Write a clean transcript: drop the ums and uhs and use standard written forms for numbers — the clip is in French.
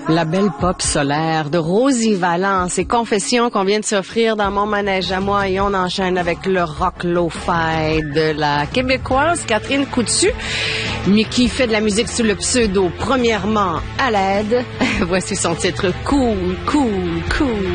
La belle pop solaire de Rosie Valence et Confessions qu'on vient de s'offrir dans Mon manège à moi, et on enchaîne avec le rock lo-fi de la Québécoise Catherine Coutu, mais qui fait de la musique sous le pseudo premièrement à l'aide. Voici son titre Cool, Cool, Cool.